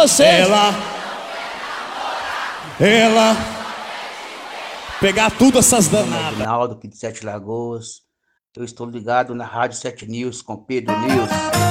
vocês. Ela pegar tudo essas danadas. Aguinaldo, aqui de Sete Lagoas. Eu estou ligado na Rádio 7 News com Pedro News.